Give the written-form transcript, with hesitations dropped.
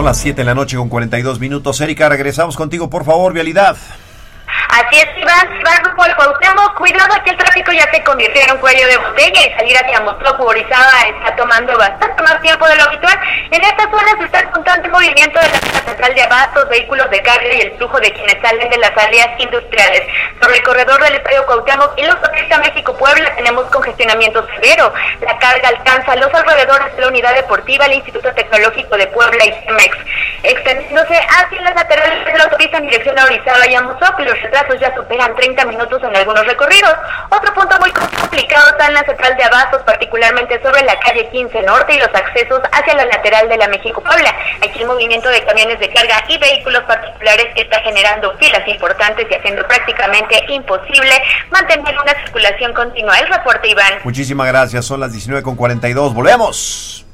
las 7 de la noche con 42 minutos. Erika, regresamos contigo, por favor, vialidad. Así es, Iván, rumbo al Cuauhtémoc, cuidado que el tráfico ya se convirtió en un cuello de botella y salir hacia Motlop u Orizaba está tomando bastante más tiempo de lo habitual. En esta zona se está el constante movimiento de la zona central de abastos, vehículos de carga y el flujo de quienes salen de las áreas industriales. Sobre el corredor del Estadio Cuauhtémoc y los conecta México-Puebla tenemos congestionamiento severo. La carga alcanza los alrededores de la unidad deportiva, el Instituto Tecnológico de Puebla y Cemex. Extendiéndose hacia las laterales de la autopista en dirección a Orizaba y a Motlop, los retrasos ya superan 30 minutos en algunos recorridos. Otro punto muy complicado está en la central de abastos, particularmente sobre la calle 15 Norte y los accesos hacia la lateral de la México-Puebla. Aquí el movimiento de camiones de carga y vehículos particulares está generando filas importantes y haciendo prácticamente imposible mantener una circulación continua. El reporte, Iván. Muchísimas gracias, son las 19:42, volvemos.